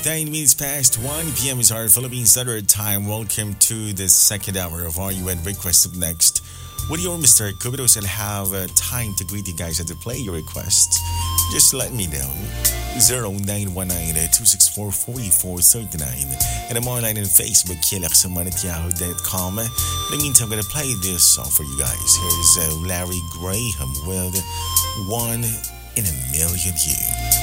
9 minutes past 1 p.m. is our Philippine Standard Time. Welcome to the second hour of Are You and Request Up Next. With your Mr. Kubidos, I'll have time to greet you guys and to play your requests. Just let me know. 0919-264-4439. And I'm online on Facebook, kilaxaman@yahoo.com. In the meantime, I'm going to play this song for you guys. Here's Larry Graham with One in a Million Years.